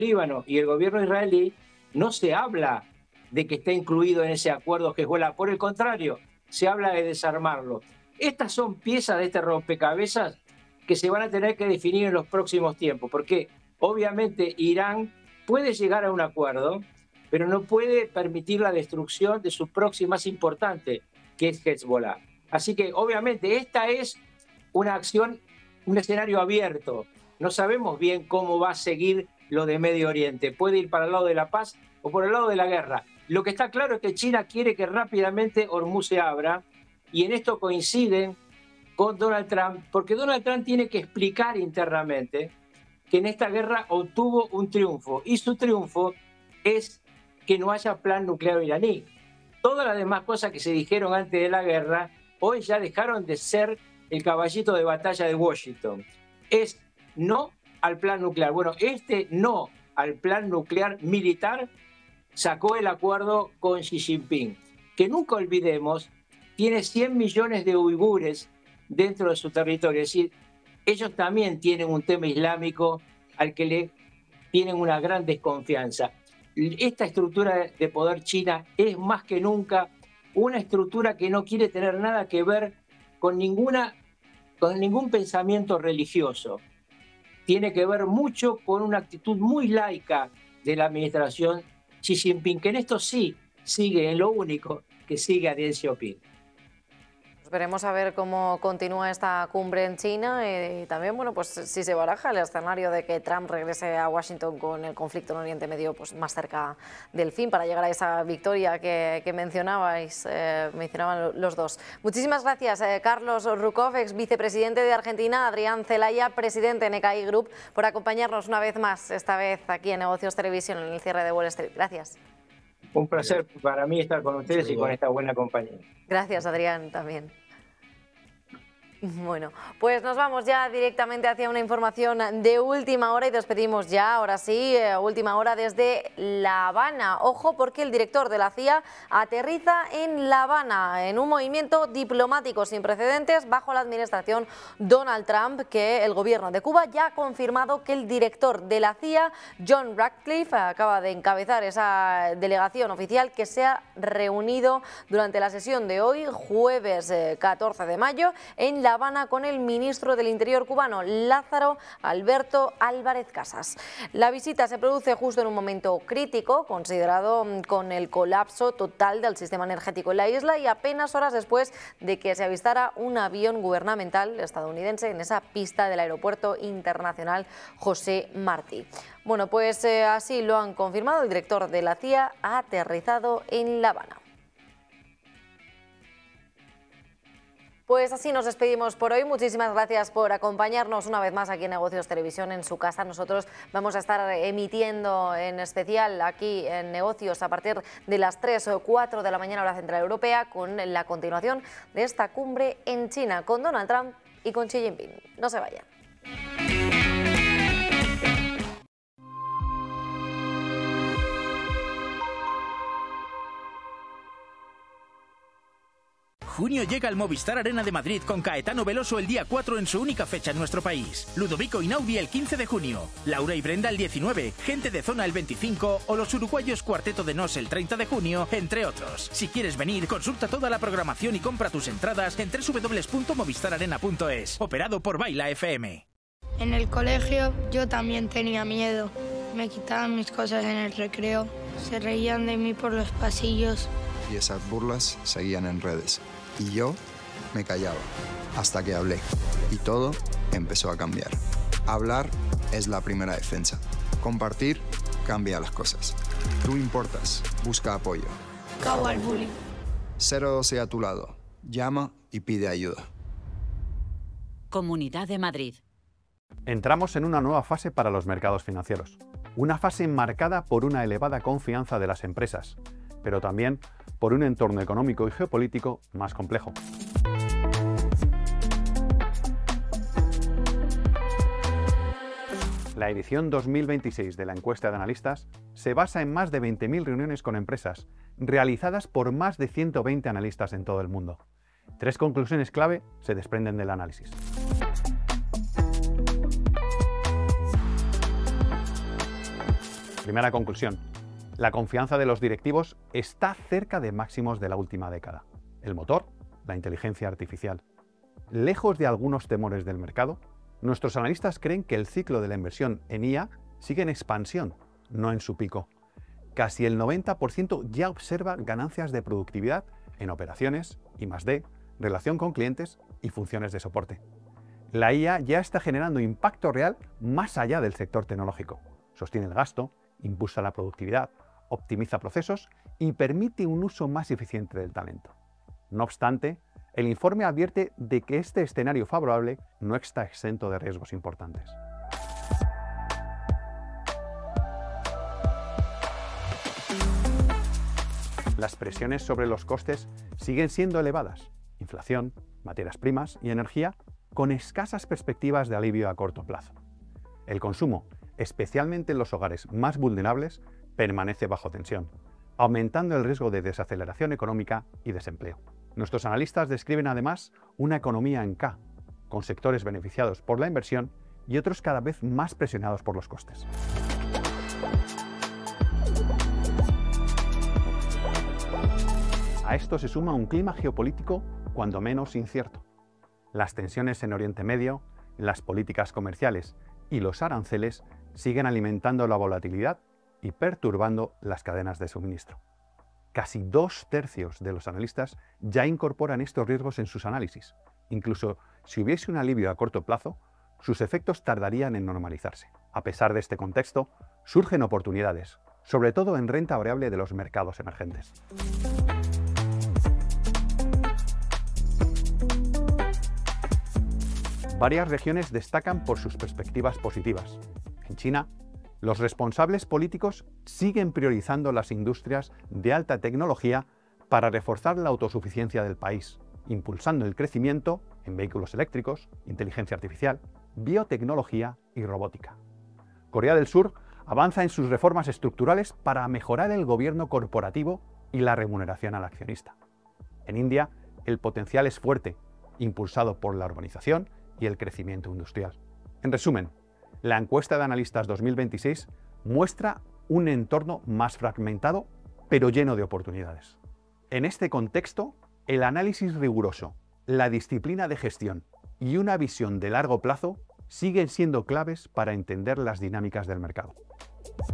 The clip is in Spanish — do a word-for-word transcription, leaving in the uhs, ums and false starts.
Líbano y el gobierno israelí, no se habla de que esté incluido en ese acuerdo Hezbollah. Por el contrario, se habla de desarmarlo. Estas son piezas de este rompecabezas que se van a tener que definir en los próximos tiempos, porque obviamente Irán puede llegar a un acuerdo, pero no puede permitir la destrucción de su proxy más importante, que es Hezbollah. Así que obviamente esta es una acción, un escenario abierto. No sabemos bien cómo va a seguir lo de Medio Oriente. Puede ir para el lado de la paz o por el lado de la guerra. Lo que está claro es que China quiere que rápidamente Hormuz se abra, y en esto coinciden con Donald Trump, porque Donald Trump tiene que explicar internamente que en esta guerra obtuvo un triunfo, y su triunfo es que no haya plan nuclear iraní. Todas las demás cosas que se dijeron antes de la guerra hoy ya dejaron de ser el caballito de batalla de Washington. Es no al plan nuclear. Bueno, este no al plan nuclear militar sacó el acuerdo con Xi Jinping, que nunca olvidemos, tiene cien millones de uigures dentro de su territorio. Es decir, ellos también tienen un tema islámico al que le tienen una gran desconfianza. Esta estructura de poder china es más que nunca una estructura que no quiere tener nada que ver con, ninguna, con ningún pensamiento religioso. Tiene que ver mucho con una actitud muy laica de la administración Xi Jinping, que en esto sí sigue en lo único que sigue a Deng Xiaoping. Veremos a ver cómo continúa esta cumbre en China y también, bueno, pues si se baraja el escenario de que Trump regrese a Washington con el conflicto en Oriente Medio pues más cerca del fin para llegar a esa victoria que, que mencionabais, eh, mencionaban los dos. Muchísimas gracias, eh, Carlos Rukov, ex vicepresidente de Argentina, Adrián Celaya, presidente de N K I Group, por acompañarnos una vez más, esta vez aquí en Negocios Televisión, en el cierre de Wall Street. Gracias. Un placer para mí estar con ustedes y con esta buena compañía. Gracias, Adrián, también. Bueno, pues nos vamos ya directamente hacia una información de última hora y despedimos ya, ahora sí, eh, última hora desde La Habana. Ojo, porque el director de la C I A aterriza en La Habana en un movimiento diplomático sin precedentes bajo la administración Donald Trump, que el gobierno de Cuba ya ha confirmado que el director de la C I A, John Ratcliffe, acaba de encabezar esa delegación oficial que se ha reunido durante la sesión de hoy, jueves eh, catorce de mayo, en La Habana con el ministro del Interior cubano, Lázaro Alberto Álvarez Casas. La visita se produce justo en un momento crítico, considerado con el colapso total del sistema energético en la isla y apenas horas después de que se avistara un avión gubernamental estadounidense en esa pista del Aeropuerto Internacional José Martí. Bueno, pues eh, así lo han confirmado. El director de la C I A ha aterrizado en La Habana. Pues así nos despedimos por hoy. Muchísimas gracias por acompañarnos una vez más aquí en Negocios Televisión en su casa. Nosotros vamos a estar emitiendo en especial aquí en Negocios a partir de las tres o cuatro de la mañana hora central europea con la continuación de esta cumbre en China con Donald Trump y con Xi Jinping. No se vayan. Junio llega al Movistar Arena de Madrid con Caetano Veloso el día cuatro en su única fecha en nuestro país. Ludovico Einaudi el quince de junio, Laura y Brenda el diecinueve, Gente de Zona el veinticinco o los uruguayos Cuarteto de Nos el treinta de junio, entre otros. Si quieres venir, consulta toda la programación y compra tus entradas en doble u doble u doble u punto movistar arena punto es. Operado por Baila F M. En el colegio yo también tenía miedo. Me quitaban mis cosas en el recreo, se reían de mí por los pasillos. Y esas burlas seguían en redes. Y yo me callaba, hasta que hablé. Y todo empezó a cambiar. Hablar es la primera defensa. Compartir cambia las cosas. Tú importas, busca apoyo. Acabo al bullying. cero doce a tu lado. Llama y pide ayuda. Comunidad de Madrid. Entramos en una nueva fase para los mercados financieros. Una fase marcada por una elevada confianza de las empresas, pero también por un entorno económico y geopolítico más complejo. La edición dos mil veintiséis de la encuesta de analistas se basa en más de veinte mil reuniones con empresas, realizadas por más de ciento veinte analistas en todo el mundo. Tres conclusiones clave se desprenden del análisis. Primera conclusión. La confianza de los directivos está cerca de máximos de la última década. El motor, la inteligencia artificial. Lejos de algunos temores del mercado, nuestros analistas creen que el ciclo de la inversión en I A sigue en expansión, no en su pico. Casi el noventa por ciento ya observa ganancias de productividad en operaciones, I más D, relación con clientes y funciones de soporte. La I A ya está generando impacto real más allá del sector tecnológico. Sostiene el gasto, impulsa la productividad, optimiza procesos y permite un uso más eficiente del talento. No obstante, el informe advierte de que este escenario favorable no está exento de riesgos importantes. Las presiones sobre los costes siguen siendo elevadas. Inflación, materias primas y energía, con escasas perspectivas de alivio a corto plazo. El consumo, especialmente en los hogares más vulnerables, permanece bajo tensión, aumentando el riesgo de desaceleración económica y desempleo. Nuestros analistas describen además una economía en K, con sectores beneficiados por la inversión y otros cada vez más presionados por los costes. A esto se suma un clima geopolítico cuando menos incierto. Las tensiones en Oriente Medio, las políticas comerciales y los aranceles siguen alimentando la volatilidad y perturbando las cadenas de suministro. Casi dos tercios de los analistas ya incorporan estos riesgos en sus análisis. Incluso si hubiese un alivio a corto plazo, sus efectos tardarían en normalizarse. A pesar de este contexto, surgen oportunidades, sobre todo en renta variable de los mercados emergentes. Varias regiones destacan por sus perspectivas positivas. En China, los responsables políticos siguen priorizando las industrias de alta tecnología para reforzar la autosuficiencia del país, impulsando el crecimiento en vehículos eléctricos, inteligencia artificial, biotecnología y robótica. Corea del Sur avanza en sus reformas estructurales para mejorar el gobierno corporativo y la remuneración al accionista. En India, el potencial es fuerte, impulsado por la urbanización y el crecimiento industrial. En resumen, la encuesta de analistas dos mil veintiséis muestra un entorno más fragmentado, pero lleno de oportunidades. En este contexto, el análisis riguroso, la disciplina de gestión y una visión de largo plazo siguen siendo claves para entender las dinámicas del mercado.